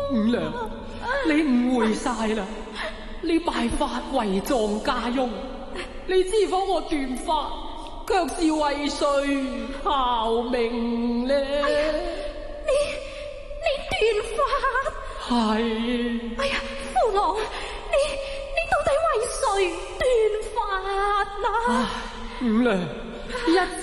五娘，你誤會晒啦！你拜髮為壯家翁，你知否我斷髮卻是為誰效命呢？ 你斷髮？ 係。 哎呀，父王，你到底為誰斷髮啊？ 五娘，一